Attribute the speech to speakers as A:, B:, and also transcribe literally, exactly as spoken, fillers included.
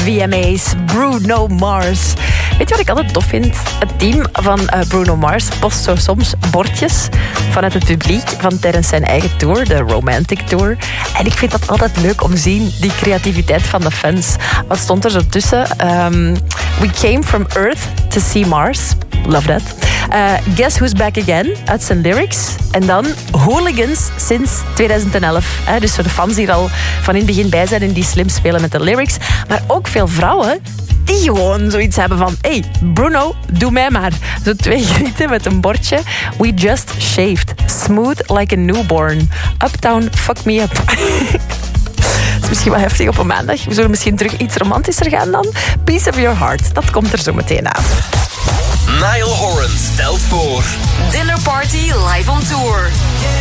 A: V M A's, Bruno Mars. Weet je wat ik altijd tof vind? Het team van uh, Bruno Mars post zo soms bordjes vanuit het publiek van tijdens zijn eigen tour, de Romantic Tour. En ik vind dat altijd leuk om te zien, die creativiteit van de fans. Wat stond er zo tussen? Um, We came from Earth to see Mars. Love that. Uh, Guess Who's Back Again uit zijn lyrics. En dan Hooligans sinds twintig elf. Hè? Dus voor de fans die er al van in het begin bij zijn en die slim spelen met de lyrics. Maar ook veel vrouwen die gewoon zoiets hebben van... Hey, Bruno, doe mij maar. Zo twee grieten met een bordje. We just shaved. Smooth like a newborn. Uptown, fuck me up. Dat is misschien wel heftig op een maandag. We zullen misschien terug iets romantischer gaan dan. Piece of Your Heart. Dat komt er zo meteen aan.
B: Niall Horan stelt voor
C: Dinner Party live on tour.